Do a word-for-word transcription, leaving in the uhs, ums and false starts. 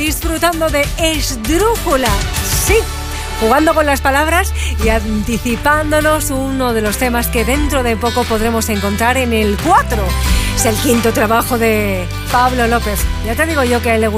disfrutando de Esdrújula. Sí, jugando con las palabras y anticipándonos uno de los temas que dentro de poco podremos encontrar en el cuatro. Es el quinto trabajo de Pablo López. Ya te digo yo que a él le gusta